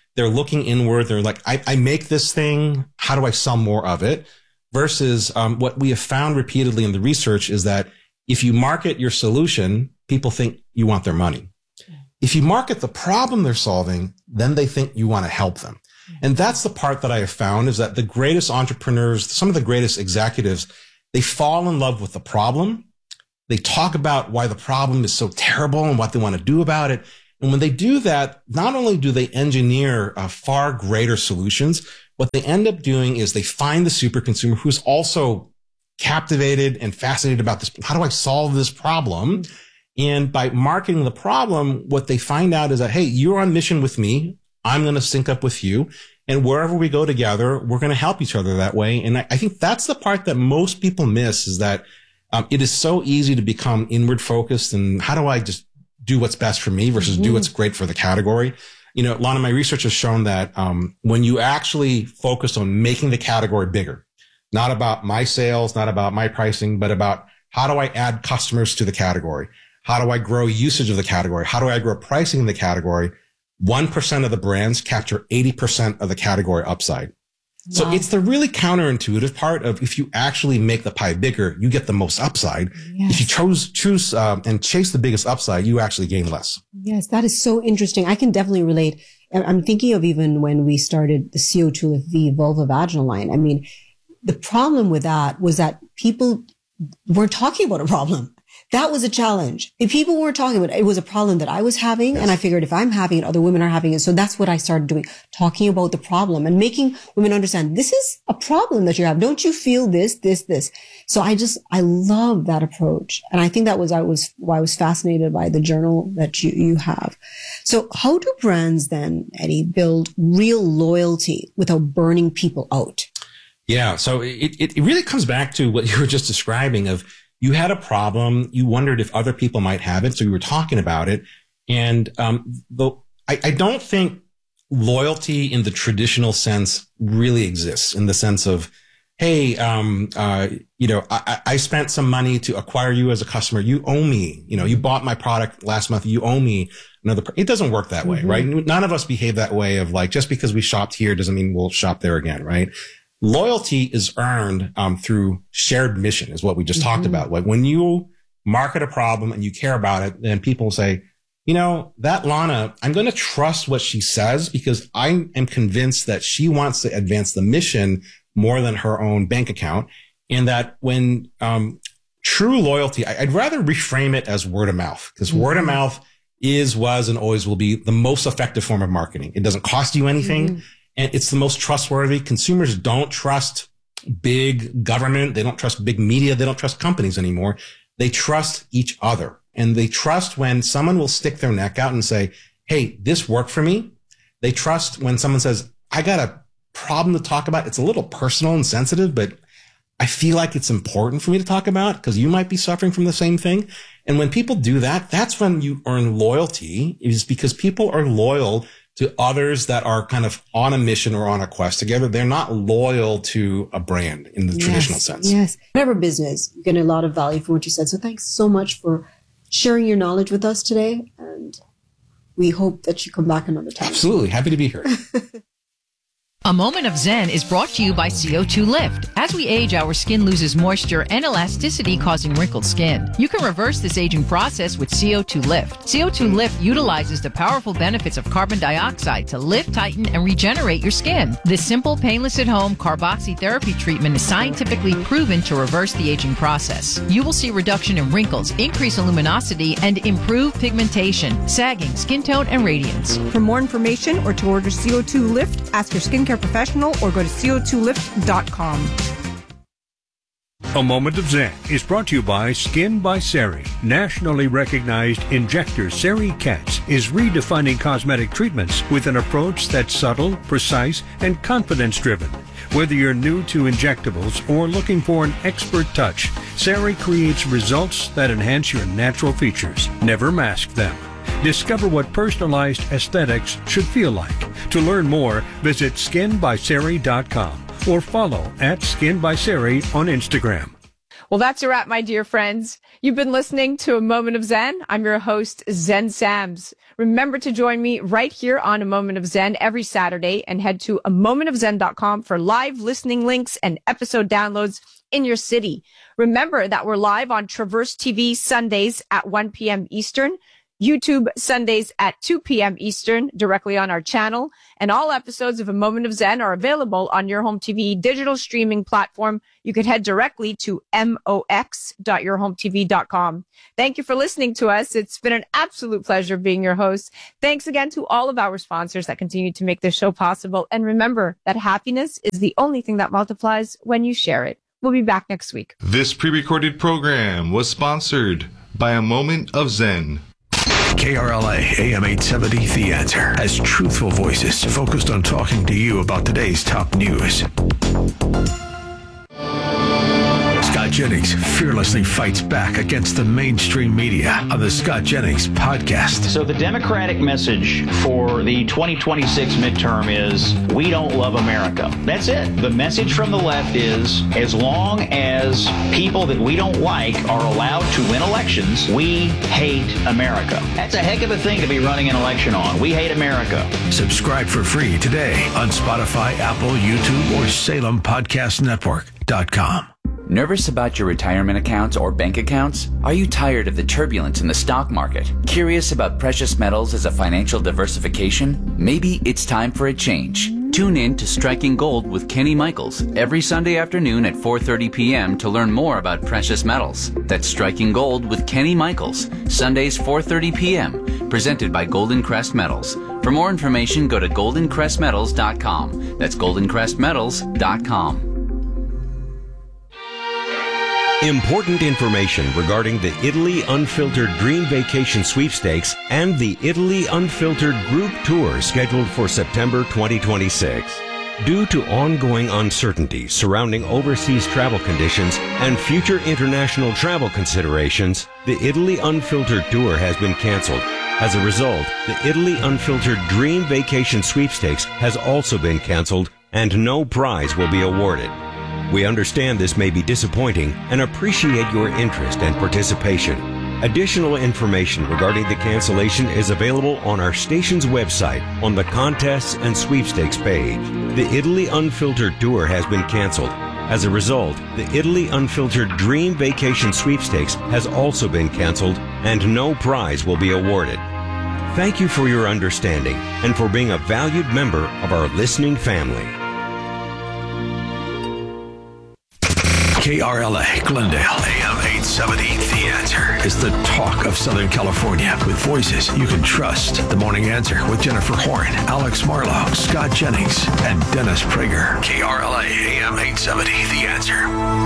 Speaker 10: they're looking inward. They're like, I, I make this thing. How do I sell more of it? Versus um, what we have found repeatedly in the research is that if you market your solution, people think you want their money. If you market the problem they're solving, then they think you want to help them. And that's the part that I have found is that the greatest entrepreneurs, some of the greatest executives, they fall in love with the problem. They talk about why the problem is so terrible and what they want to do about it. And when they do that, not only do they engineer uh, far greater solutions, what they end up doing is they find the super consumer who's also captivated and fascinated about this. How do I solve this problem? And by marketing the problem, what they find out is that, hey, you're on mission with me. I'm going to sync up with you. And wherever we go together, we're going to help each other that way. And I, I think that's the part that most people miss is that um, it is so easy to become inward focused. And how do I just do what's best for me versus mm-hmm. do what's great for the category? You know, a lot of my research has shown that um, when you actually focus on making the category bigger, not about my sales, not about my pricing, but about how do I add customers to the category? How do I grow usage of the category? How do I grow pricing in the category? one percent of the brands capture eighty percent of the category upside. Wow. So it's the really counterintuitive part of if you actually make the pie bigger, you get the most upside. Yes. If you choose, choose, um, and chase the biggest upside, you actually gain less.
Speaker 9: Yes, that is so interesting. I can definitely relate. I'm thinking of even when we started the C O two Lift V vulva vaginal line. I mean, the problem with that was that people weren't talking about a problem. That was a challenge. If people weren't talking about it, it was a problem that I was having. Yes. And I figured if I'm having it, other women are having it. So that's what I started doing, talking about the problem and making women understand this is a problem that you have. Don't you feel this, this, this? So I just, I love that approach. And I think that was, I was, why I was fascinated by the journal that you, you have. So how do brands then, Eddie, build real loyalty without burning people out?
Speaker 10: Yeah. So it, it, it really comes back to what you were just describing of, you had a problem. You wondered if other people might have it. So you were talking about it. And, um, the, I, I don't think loyalty in the traditional sense really exists in the sense of, hey, um, uh, you know, I, I spent some money to acquire you as a customer. You owe me, you know, you bought my product last month. You owe me another. It doesn't work that way, mm-hmm. right? None of us behave that way of like, just because we shopped here doesn't mean we'll shop there again, right? Loyalty is earned um, through shared mission is what we just mm-hmm. talked about. Like when you market a problem and you care about it, then people say, you know, that Lana, I'm going to trust what she says because I am convinced that she wants to advance the mission more than her own bank account. And that when um, true loyalty, I, I'd rather reframe it as word of mouth because mm-hmm. word of mouth is, was, and always will be the most effective form of marketing. It doesn't cost you anything. Mm-hmm. And it's the most trustworthy. Consumers don't trust big government. They don't trust big media. They don't trust companies anymore. They trust each other. And they trust when someone will stick their neck out and say, hey, this worked for me. They trust when someone says, I got a problem to talk about. It's a little personal and sensitive, but I feel like it's important for me to talk about because you might be suffering from the same thing. And when people do that, that's when you earn loyalty, is because people are loyal to others that are kind of on a mission or on a quest together. They're not loyal to a brand in the yes, traditional sense.
Speaker 9: Yes. Whatever business, you're getting a lot of value from what you said. So thanks so much for sharing your knowledge with us today. And we hope that you come back another time.
Speaker 10: Absolutely. Happy to be here.
Speaker 11: A Moment of Zen is brought to you by C O two Lift. As we age, our skin loses moisture and elasticity, causing wrinkled skin. You can reverse this aging process with C O two Lift. C O two Lift utilizes the powerful benefits of carbon dioxide to lift, tighten, and regenerate your skin. This simple, painless at-home carboxytherapy treatment is scientifically proven to reverse the aging process. You will see reduction in wrinkles, increase in luminosity, and improve pigmentation, sagging, skin tone, and radiance.
Speaker 1: For more information or to order C O two Lift, ask your skincare professional or go to C O two lift dot com.
Speaker 4: A Moment of Zen is brought to you by Skin by Sari. Nationally recognized injector Sari Katz is redefining cosmetic treatments with an approach that's subtle, precise, and confidence-driven. Whether you're new to injectables or looking for an expert touch, Sari creates results that enhance your natural features. Never mask them. Discover what personalized aesthetics should feel like. To learn more, visit skin by sari dot com or follow at Skin by Sari on Instagram.
Speaker 1: Well, that's a wrap, my dear friends. You've been listening to A Moment of Zen. I'm your host, Zen Sams. Remember to join me right here on A Moment of Zen every Saturday and head to a moment of zen dot com for live listening links and episode downloads in your city. Remember that we're live on Traverse T V Sundays at one p.m. Eastern, YouTube Sundays at two p.m. Eastern, directly on our channel. And all episodes of A Moment of Zen are available on your home T V digital streaming platform. You can head directly to mox dot your home t v dot com. Thank you for listening to us. It's been an absolute pleasure being your host. Thanks again to all of our sponsors that continue to make this show possible. And remember that happiness is the only thing that multiplies when you share it. We'll be back next week.
Speaker 12: This pre-recorded program was sponsored by A Moment of Zen.
Speaker 13: K R L A A M eight seventy The Answer has truthful voices focused on talking to you about today's top news. Scott Jennings fearlessly fights back against the mainstream media on the Scott Jennings podcast.
Speaker 14: So the Democratic message for the twenty twenty-six midterm is, we don't love America. That's it. The message from the left is, as long as people that we don't like are allowed to win elections, we hate America. That's a heck of a thing to be running an election on. We hate America.
Speaker 13: Subscribe for free today on Spotify, Apple, YouTube, or Salem Podcast Network dot com.
Speaker 15: Nervous about your retirement accounts or bank accounts? Are you tired of the turbulence in the stock market? Curious about precious metals as a financial diversification? Maybe it's time for a change. Tune in to Striking Gold with Kenny Michaels every Sunday afternoon at four thirty p.m. to learn more about precious metals. That's Striking Gold with Kenny Michaels, Sundays four thirty p.m., presented by Golden Crest Metals. For more information, go to golden crest metals dot com. That's golden crest metals dot com.
Speaker 16: Important information regarding the Italy Unfiltered Dream Vacation Sweepstakes and the Italy Unfiltered Group Tour scheduled for September twenty twenty-six. Due to ongoing uncertainty surrounding overseas travel conditions and future international travel considerations, the Italy Unfiltered Tour has been canceled. As a result, the Italy Unfiltered Dream Vacation Sweepstakes has also been canceled and no prize will be awarded. We understand this may be disappointing and appreciate your interest and participation. Additional information regarding the cancellation is available on our station's website on the Contests and Sweepstakes page. The Italy Unfiltered Tour has been canceled. As a result, the Italy Unfiltered Dream Vacation Sweepstakes has also been canceled and no prize will be awarded. Thank you for your understanding and for being a valued member of our listening family.
Speaker 13: K R L A Glendale A M eight seventy The Answer is the talk of Southern California with voices you can trust. The Morning Answer with Jennifer Horn, Alex Marlowe, Scott Jennings, and Dennis Prager. K R L A A M eight seventy The Answer.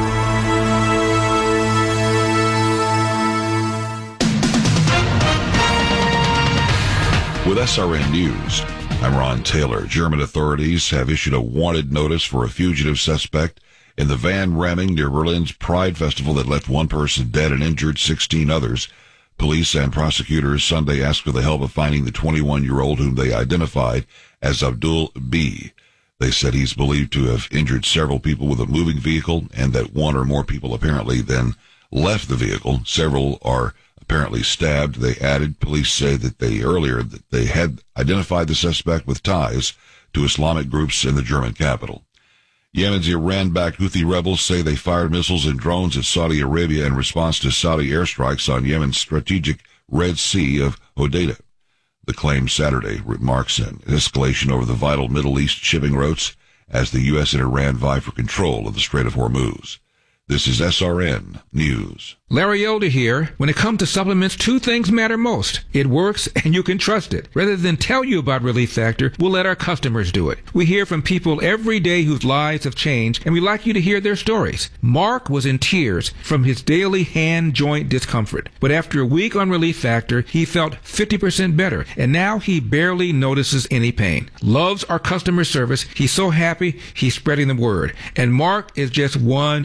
Speaker 17: With S R N News, I'm Ron Taylor. German authorities have issued a wanted notice for a fugitive suspect in the van ramming near Berlin's Pride Festival that left one person dead and injured sixteen others. Police and prosecutors Sunday asked for the help of finding the twenty-one-year-old whom they identified as Abdul B. They said he's believed to have injured several people with a moving vehicle and that one or more people apparently then left the vehicle. Several are apparently stabbed. They added, police say that they earlier that they had identified the suspect with ties to Islamic groups in the German capital. Yemen's Iran-backed Houthi rebels say they fired missiles and drones at Saudi Arabia in response to Saudi airstrikes on Yemen's strategic Red Sea of Hodeidah. The claim Saturday marks an escalation over the vital Middle East shipping routes as the U S and Iran vie for control of the Strait of Hormuz. This is S R N News.
Speaker 18: Larry Elder here. When it comes to supplements, two things matter most. It works and you can trust it. Rather than tell you about Relief Factor, we'll let our customers do it. We hear from people every day whose lives have changed, and we like you to hear their stories. Mark was in tears from his daily hand joint discomfort. But after a week on Relief Factor, he felt fifty percent better, and now he barely notices any pain. Loves our customer service. He's so happy, he's spreading the word. And Mark is just one of many.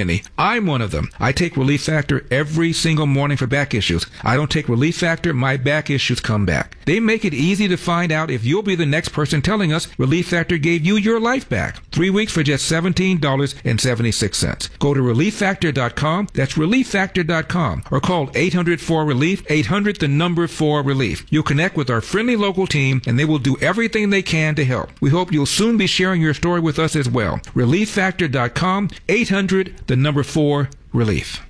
Speaker 18: many. I'm one of them. I take Relief Factor every single morning for back issues. I don't take Relief Factor, my back issues come back. They make it easy to find out if you'll be the next person telling us Relief Factor gave you your life back. Three weeks for just seventeen dollars and seventy-six cents. Go to relief factor dot com. That's relief factor dot com. Or call eight hundred four relief, eight hundred the number four relief. You'll connect with our friendly local team and they will do everything they can to help. We hope you'll soon be sharing your story with us as well. relief factor dot com, eight hundred the number four relief.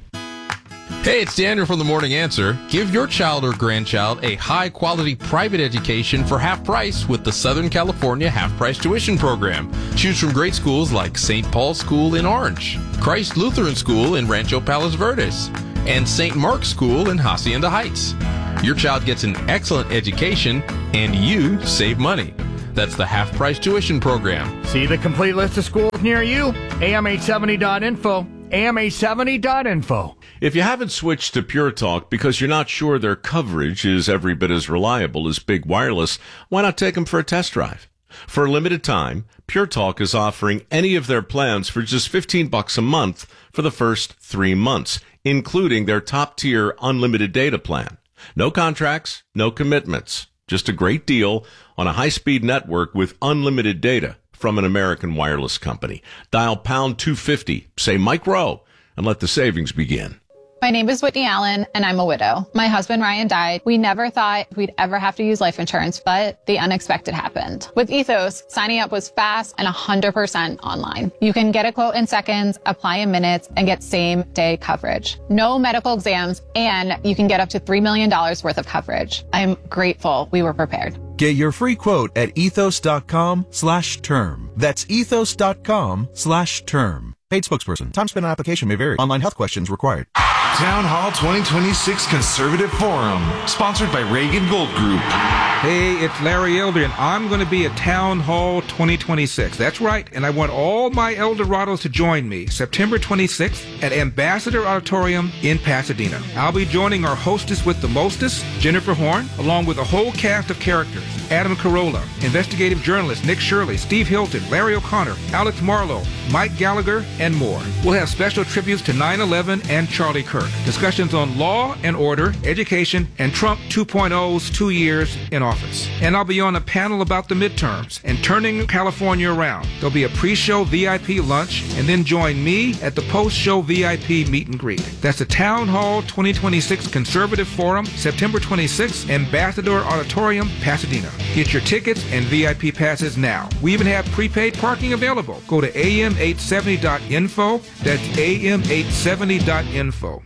Speaker 19: Hey, it's Daniel from The Morning Answer. Give your child or grandchild a high-quality private education for half price with the Southern California Half-Price Tuition Program. Choose from great schools like Saint Paul's School in Orange, Christ Lutheran School in Rancho Palos Verdes, and Saint Mark's School in Hacienda Heights. Your child gets an excellent education, and you save money. That's the Half-Price Tuition Program.
Speaker 20: See the complete list of schools near you? A M eight seventy dot info. A M eight seventy dot info.
Speaker 21: If you haven't switched to Pure Talk because you're not sure their coverage is every bit as reliable as Big Wireless, why not take them for a test drive? For a limited time, Pure Talk is offering any of their plans for just fifteen bucks a month for the first three months, including their top-tier unlimited data plan. No contracts, no commitments. Just a great deal on a high-speed network with unlimited data from an American wireless company. Dial pound two fifty, say Mike Rowe, and let the savings begin.
Speaker 22: My name is Whitney Allen, and I'm a widow. My husband, Ryan, died. We never thought we'd ever have to use life insurance, but the unexpected happened. With Ethos, signing up was fast and one hundred percent online. You can get a quote in seconds, apply in minutes, and get same-day coverage. No medical exams, and you can get up to three million dollars worth of coverage. I'm grateful we were prepared.
Speaker 23: Get your free quote at ethos.com slash term. That's ethos.com slash term. Paid spokesperson. Time spent on application may vary. Online health questions required.
Speaker 12: Town Hall twenty twenty-six Conservative Forum, sponsored by Reagan Gold Group.
Speaker 18: Hey, it's Larry Elder, and I'm going to be at Town Hall twenty twenty-six. That's right, and I want all my Eldorados to join me September twenty-sixth at Ambassador Auditorium in Pasadena. I'll be joining our hostess with the mostest, Jennifer Horn, along with a whole cast of characters. Adam Carolla, investigative journalist Nick Shirley, Steve Hilton, Larry O'Connor, Alex Marlowe, Mike Gallagher, and more. We'll have special tributes to nine eleven and Charlie Kirk, discussions on law and order, education, and Trump two point oh's two years in office. And I'll be on a panel about the midterms and turning California around. There'll be a pre-show V I P lunch, and then join me at the post-show V I P meet and greet. That's the Town Hall twenty twenty-six Conservative Forum, September twenty-sixth, Ambassador Auditorium, Pasadena. Get your tickets and V I P passes now. We even have prepaid parking available. Go to A M eight seventy dot info. That's A M eight seventy dot info.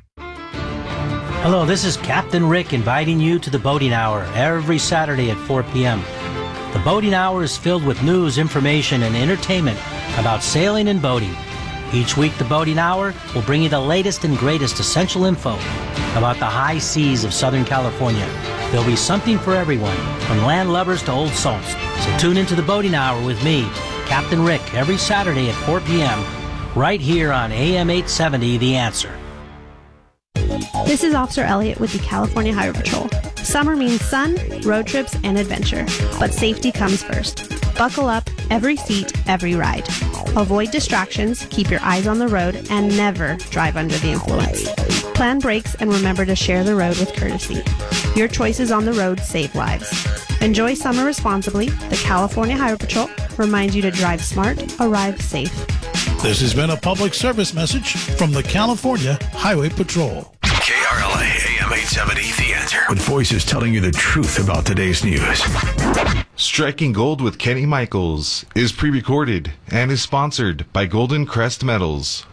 Speaker 24: Hello, this is Captain Rick inviting you to the Boating Hour every Saturday at four p.m. The Boating Hour is filled with news, information, and entertainment about sailing and boating. Each week, the Boating Hour will bring you the latest and greatest essential info about the high seas of Southern California. There'll be something for everyone, from land lubbers to old salts. So tune into the Boating Hour with me, Captain Rick, every Saturday at four p.m. right here on A M eight seventy, The Answer.
Speaker 25: This is Officer Elliott with the California Highway Patrol. Summer means sun, road trips, and adventure, but safety comes first. Buckle up, every seat, every ride. Avoid distractions, keep your eyes on the road, and never drive under the influence. Plan brakes and remember to share the road with courtesy. Your choices on the road save lives. Enjoy summer responsibly. The California Highway Patrol reminds you to drive smart, arrive safe.
Speaker 26: This has been a public service message from the California Highway Patrol.
Speaker 13: K R L A, A M eight seventy, The Answer. With voices telling you the truth about today's news.
Speaker 12: Striking Gold with Kenny Michaels is pre-recorded and is sponsored by Golden Crest Metals.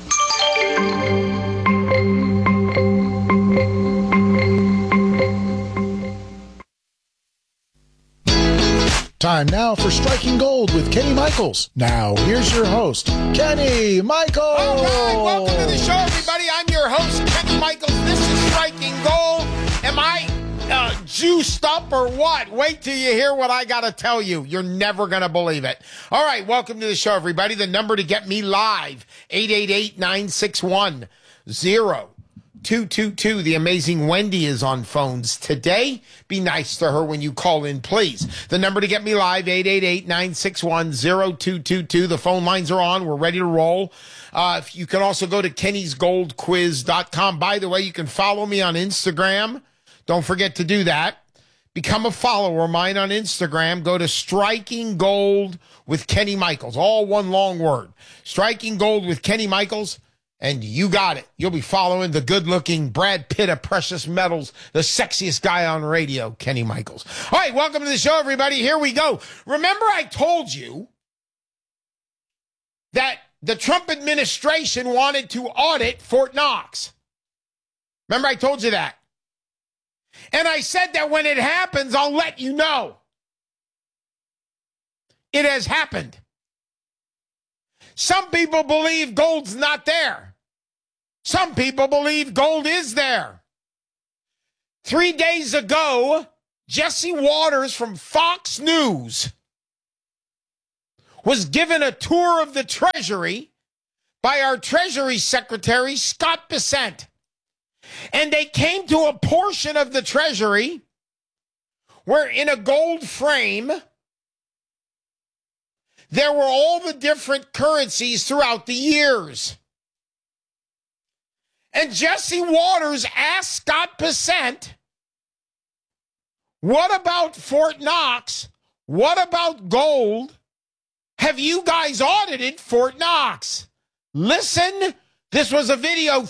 Speaker 26: Time now for Striking Gold with Kenny Michaels. Now, here's your host, Kenny Michaels.
Speaker 27: All right, welcome to the show, everybody. I'm your host, Kenny Michaels. This is Striking Gold. Am I uh, juiced up or what? Wait till you hear what I got to tell you. You're never going to believe it. All right, welcome to the show, everybody. The number to get me live, eight eight eight, nine six one, zero two two two. The amazing Wendy is on phones today. Be nice to her when you call in, please. The number to get me live, eight eight eight, nine six one, zero two two two. The phone lines are on. We're ready to roll. Uh, you can also go to kennys gold quiz dot com. By the way, you can follow me on Instagram. Don't forget to do that. Become a follower of mine on Instagram. Go to Striking Gold with Kenny Michaels. All one long word. Striking Gold with Kenny Michaels. And you got it. You'll be following the good-looking Brad Pitt of precious metals, the sexiest guy on radio, Kenny Michaels. All right, welcome to the show, everybody. Here we go. Remember I told you that the Trump administration wanted to audit Fort Knox. Remember I told you that? And I said that when it happens, I'll let you know. It has happened. Some people believe gold's not there. Some people believe gold is there. Three days ago, Jesse Waters from Fox News was given a tour of the Treasury by our Treasury Secretary, Scott Bessent. And they came to a portion of the Treasury where in a gold frame, there were all the different currencies throughout the years. And Jesse Waters asked Scott Bessent, what about Fort Knox? What about gold? Have you guys audited Fort Knox? Listen, this was a video